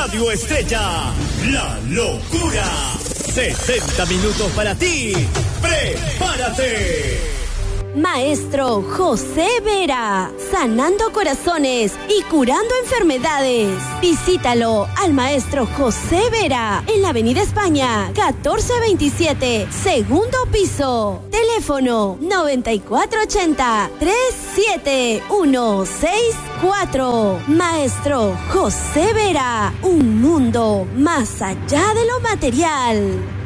Radio Estrella, La Locura. 60 minutos para ti. ¡Prepárate! Maestro José Vera, sanando corazones y curando enfermedades. Visítalo al Maestro José Vera en la Avenida España, 1427, segundo piso. Teléfono 9480-37164. Maestro José Vera, un mundo más allá de lo material.